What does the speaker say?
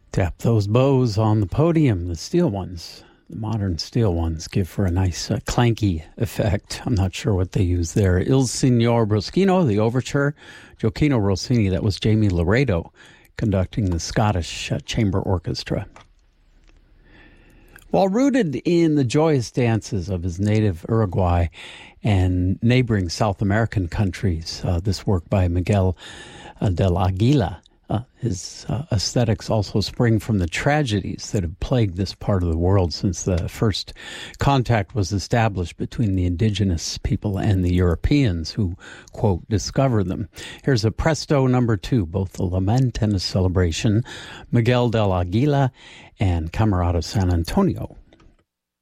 Tap those bows on the podium, the steel ones. The modern steel ones give for a nice clanky effect. I'm not sure what they use there. Il Signor Bruschino, the overture. Gioacchino Rossini, that was Jamie Laredo conducting the Scottish Chamber Orchestra. While rooted in the joyous dances of his native Uruguay and neighboring South American countries, this work by Miguel del Aguila, his aesthetics also spring from the tragedies that have plagued this part of the world since the first contact was established between the indigenous people and the Europeans who, quote, discovered them. Here's a Presto number 2, both a lament and a celebration. Miguel del Aguila and Camerata San Antonio